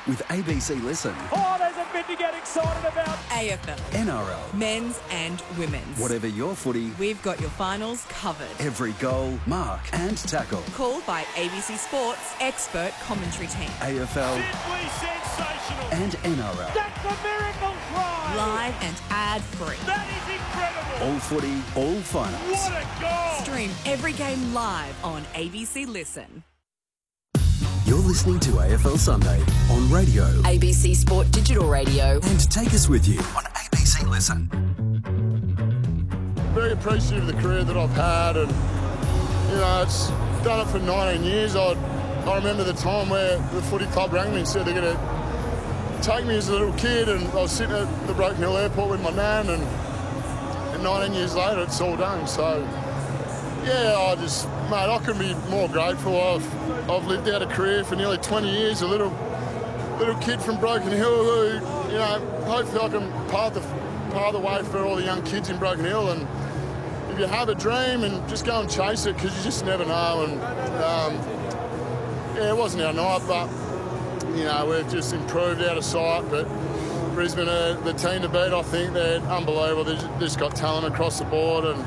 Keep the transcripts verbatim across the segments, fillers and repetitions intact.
with A B C Listen. Oh, there's a bit to get excited about. A F L. N R L. Men's and women's. Whatever your footy. We've got your finals covered. Every goal, mark and tackle. Called by A B C Sports expert commentary team. A F L. Simply sensational. And N R L. That's a miracle try. Live and ad-free. That is incredible. All footy, all finals. What a goal. Stream every game live on A B C Listen. You're listening to A F L Sunday on radio. A B C Sport Digital Radio. And take us with you on A B C Listen. Very appreciative of the career that I've had, and you know, it's done it for nineteen years. I I remember the time where the footy club rang me and said they're going to take me as a little kid, and I was sitting at the Broken Hill Airport with my nan, and, and nineteen years later it's all done. So yeah, I just, mate, I couldn't be more grateful. I've I've lived out a career for nearly twenty years, a little little kid from Broken Hill who, you know, hopefully I can part the part the way for all the young kids in Broken Hill. And if you have a dream, and just go and chase it, because you just never know. And um, yeah, it wasn't our night, but you know, we've just improved out of sight. But Brisbane are the team to beat. I think they're unbelievable. They've just got talent across the board, and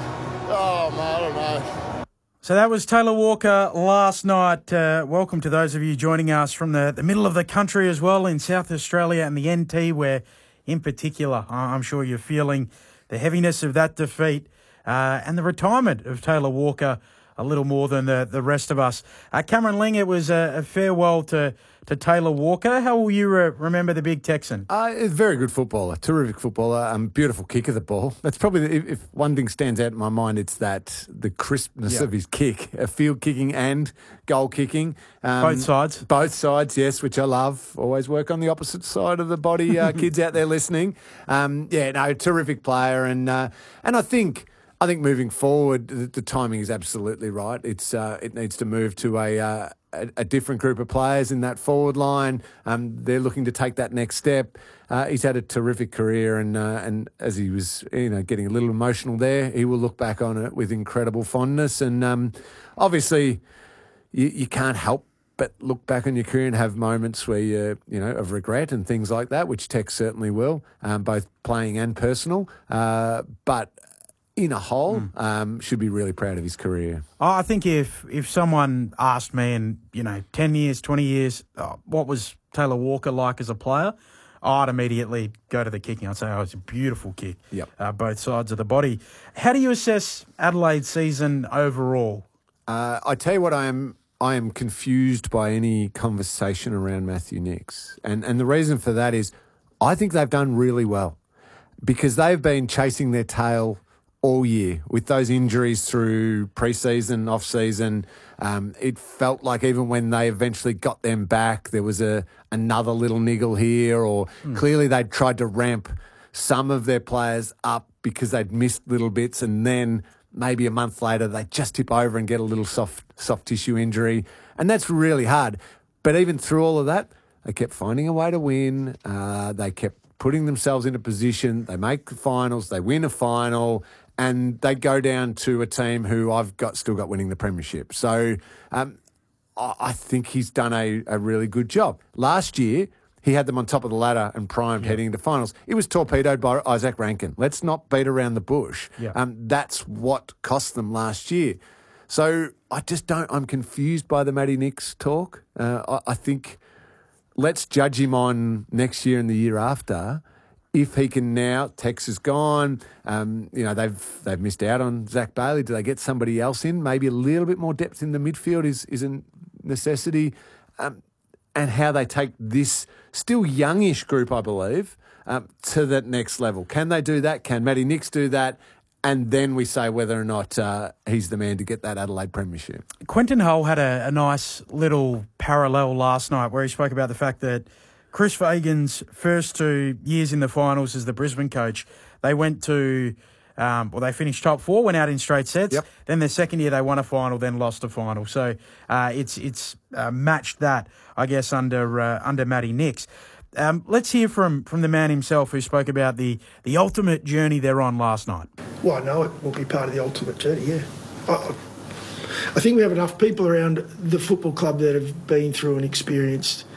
oh man, I don't know. So that was Taylor Walker last night. Uh, welcome to those of you joining us from the, the middle of the country as well, in South Australia and the N T, where in particular I'm sure you're feeling the heaviness of that defeat uh, and the retirement of Taylor Walker a little more than the, the rest of us. Uh, Cameron Ling, it was a, a farewell to, to Taylor Walker. How will you re- remember the big Texan? Uh, a very good footballer, terrific footballer, um, beautiful kick of the ball. That's probably, the, if, if one thing stands out in my mind, it's that the crispness yeah. of his kick, uh, field kicking and goal kicking. Um, both sides. Both sides, yes, which I love. Always work on the opposite side of the body, uh, kids out there listening. Um, yeah, no, terrific player. And uh, and I think... I think moving forward, the, the timing is absolutely right. It's uh, it needs to move to a, uh, a a different group of players in that forward line. Um, they're looking to take that next step. Uh, he's had a terrific career, and uh, and as he was, you know, getting a little emotional there, he will look back on it with incredible fondness. And um, obviously, you, you can't help but look back on your career and have moments where you, you know, of regret and things like that, which Tex certainly will, um, both playing and personal. Uh, but in a whole, mm. um, should be really proud of his career. Oh, I think if if someone asked me in, you know, ten years, twenty years, oh, what was Taylor Walker like as a player, I'd immediately go to the kicking. I'd say, oh, it's a beautiful kick, yep. uh, both sides of the body. How do you assess Adelaide's season overall? Uh, I tell you what, I am I am confused by any conversation around Matthew Nicks. And, and the reason for that is I think they've done really well, because they've been chasing their tail all year with those injuries through pre-season, off-season. Um, it felt like even when they eventually got them back, there was a another little niggle here, or mm. clearly they'd tried to ramp some of their players up because they'd missed little bits, and then maybe a month later they just tip over and get a little soft soft tissue injury, and that's really hard. But even through all of that, they kept finding a way to win. Uh, they kept putting themselves in a position. They make the finals, they win a final, and they go down to a team who I've got still got winning the premiership. So um, I think he's done a, a really good job. Last year, he had them on top of the ladder and primed yeah. heading into finals. It was torpedoed by Isaac Rankin. Let's not beat around the bush. Yeah. Um, that's what cost them last year. So I just don't, I'm confused by the Matty Nicks talk. Uh, I, I think let's judge him on next year and the year after. If he can now, Tex is gone. Um, you know, they've they've missed out on Zach Bailey. Do they get somebody else in? Maybe a little bit more depth in the midfield is, is a necessity. Um, and how they take this still youngish group, I believe, um, to that next level. Can they do that? Can Matty Nicks do that? And then we say whether or not uh, he's the man to get that Adelaide premiership. Quentin Hull had a, a nice little parallel last night where he spoke about the fact that Chris Fagan's first two years in the finals as the Brisbane coach, they went to, um, well, they finished top four, went out in straight sets. Yep. Then the second year they won a final, then lost a final. So uh, it's it's uh, matched that, I guess, under uh, under Matty Nicks. Um, let's hear from, from the man himself who spoke about the, the ultimate journey they're on last night. Well, I know it will be part of the ultimate journey, yeah. I, I think we have enough people around the football club that have been through and experienced